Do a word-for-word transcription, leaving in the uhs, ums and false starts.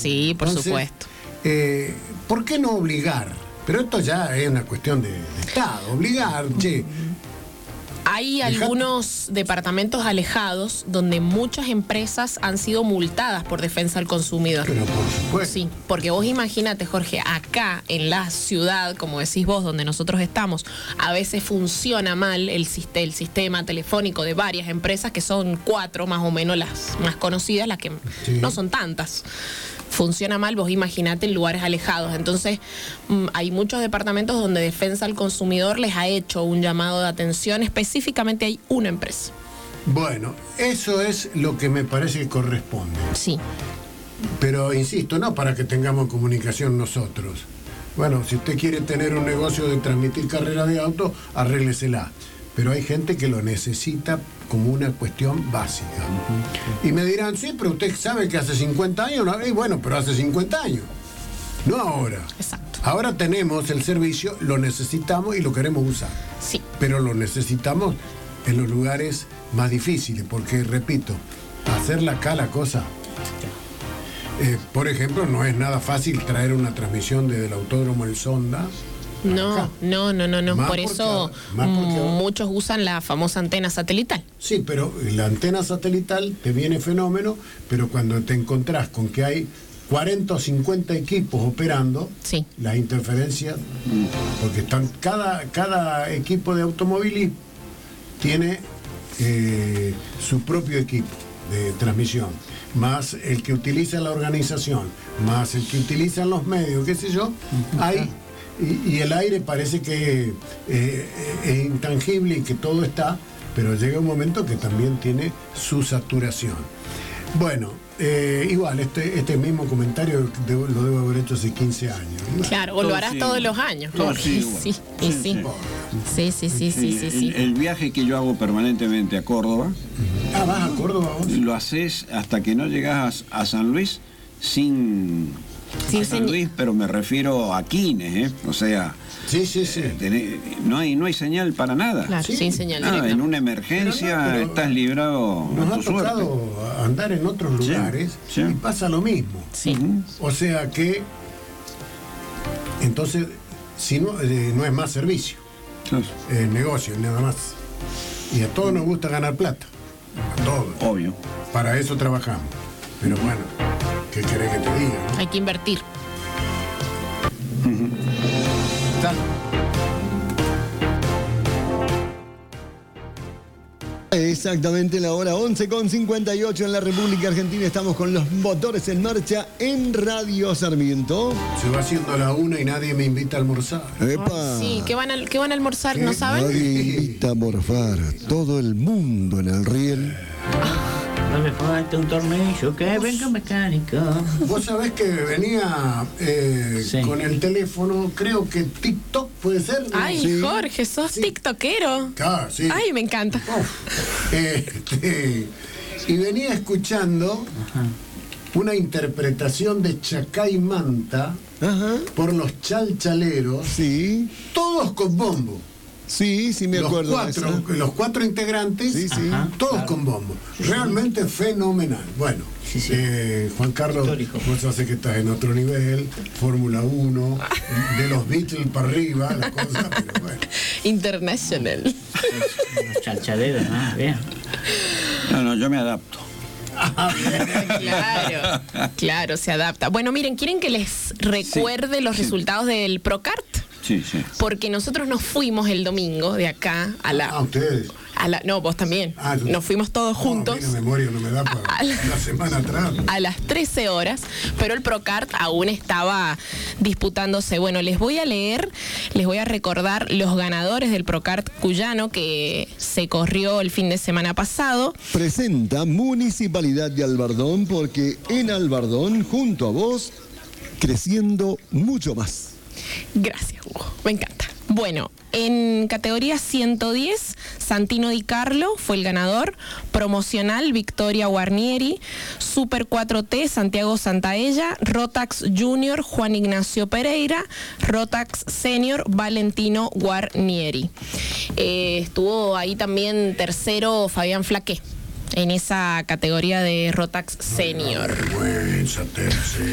Sí, por Entonces, supuesto. Eh, ¿Por qué no obligar? Pero esto ya es una cuestión de, de Estado. Obligar, che. Hay algunos departamentos alejados donde muchas empresas han sido multadas por defensa del consumidor. Pero por supuesto. Sí, porque vos imagínate, Jorge, acá en la ciudad, como decís vos, donde nosotros estamos, a veces funciona mal el, sist- el sistema telefónico de varias empresas, que son cuatro más o menos las más conocidas, las que Sí. no son tantas. Funciona mal, vos imaginate en lugares alejados. Entonces, mmm, hay muchos departamentos donde Defensa al Consumidor les ha hecho un llamado de atención. Específicamente hay una empresa. Bueno, eso es lo que me parece que corresponde. Sí. Pero insisto, no para que tengamos comunicación nosotros. Bueno, si usted quiere tener un negocio de transmitir carreras de auto, arréglesela. Pero hay gente que lo necesita como una cuestión básica. Uh-huh. Y me dirán, sí, pero usted sabe que hace cincuenta años, ¿no? Y bueno, pero hace cincuenta años, no ahora. Exacto. Ahora tenemos el servicio, lo necesitamos y lo queremos usar. Sí. Pero lo necesitamos en los lugares más difíciles, porque, repito, hacerla acá la cosa... Eh, por ejemplo, no es nada fácil traer una transmisión desde el Autódromo El Sonda. No, no, no, no, no. Más Por porque, eso más porque, muchos usan la famosa antena satelital. Sí, pero la antena satelital te viene fenómeno, pero cuando te encontrás con que hay cuarenta o cincuenta equipos operando, sí. Las interferencias, porque están cada, cada equipo de automovilismo tiene eh, su propio equipo de transmisión, más el que utiliza la organización, más el que utilizan los medios, qué sé yo, hay... Y, y el aire parece que eh, es intangible y que todo está, pero llega un momento que también tiene su saturación. Bueno, eh, igual, este, este mismo comentario debo, lo debo haber hecho hace quince años. Claro, o lo harás todos los años. Todo sí, sí, sí, sí, sí. Sí, sí, sí, sí, sí, sí. El, el viaje que yo hago permanentemente a Córdoba. Ah, ¿vas a Córdoba vos? Lo haces hasta que no llegas a San Luis sin... Sí, a San Luis, pero me refiero a Quines, ¿eh? O sea, sí, sí, sí. Eh, tenés, no hay no hay señal para nada. Claro, sí. sin señal Nada, directa. En una emergencia pero no, pero estás librado nos a tu ha tocado suerte. andar en otros lugares, sí, sí. Y pasa lo mismo. Sí. O sea que entonces si no, eh, no es más servicio, Sí. es negocio, nada más. Y a todos nos gusta ganar plata. A todos. Obvio. Para eso trabajamos. Pero bueno, ¿qué querés que te diga? ¿No? Hay que invertir. Tal. Exactamente la hora once con cincuenta y ocho en la República Argentina. Estamos con los motores en marcha en Radio Sarmiento. Se va haciendo la una y nadie me invita a almorzar. ¡Epa! Sí, ¿qué van a, qué van a almorzar? ¿No ¿Qué? saben? Nadie invita a morfar. Todo el mundo en el riel. No me falta un tornillo que venga mecánico. Vos sabés que venía eh, Sí. con el teléfono, creo que TikTok puede ser. ¿no? Ay, Sí. Jorge, sos Sí. tiktokero. Claro, sí. Ay, me encanta. Uf. Este, y venía escuchando Ajá. una interpretación de Chacay Manta Ajá. por los chalchaleros, Sí, todos con bombo. sí, sí me Los acuerdo de cuatro, esa. los cuatro integrantes, Sí, sí. Ajá. todos Claro. con bombo. Realmente fenomenal. Bueno, Sí, sí. eh, Juan Carlos, Histórico. vos sabés que estás en otro nivel, Fórmula uno, de los Beatles para arriba, la cosa, pero bueno. International. Unos chalchaleros, ah, bien. No, no, yo me adapto. Claro, claro, se adapta. Bueno, miren, ¿quieren que les recuerde Sí, los sí. resultados del Procart? Sí, sí. Porque nosotros nos fuimos el domingo de acá a la... Ah, ustedes. A la no, vos también. Ah, yo- Nos fuimos todos No, juntos. a mí la memoria no me da para A la- una semana atrás. A las trece horas, pero el Procart aún estaba disputándose. Bueno, les voy a leer, les voy a recordar los ganadores del Procart cuyano que se corrió el fin de semana pasado. Presenta Municipalidad de Albardón, porque en Albardón, junto a vos, creciendo mucho más. Gracias, Hugo. Me encanta. Bueno, en categoría ciento diez, Santino Di Carlo fue el ganador. Promocional, Victoria Guarnieri. Super cuatro T, Santiago Santaella. Rotax Junior, Juan Ignacio Pereira. Rotax Senior, Valentino Guarnieri. Eh, estuvo ahí también tercero Fabián Flaqué en esa categoría de Rotax Senior. Vergüenza, Terce.